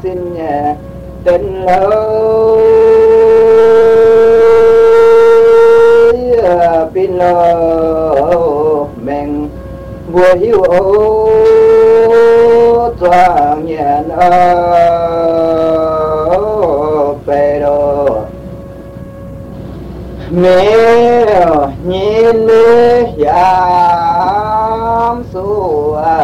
xin nhà tình lâu pin lo mình vừa hiu ô toàn nhà nó về đồ mẹ nhìn đi giảm xuống